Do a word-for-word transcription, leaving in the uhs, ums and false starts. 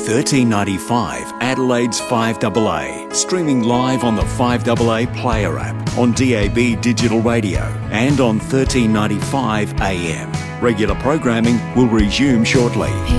thirteen ninety-five Adelaide's five A A, streaming live on the five A A Player app, on D A B digital radio and on thirteen ninety-five A M. Regular programming will resume shortly.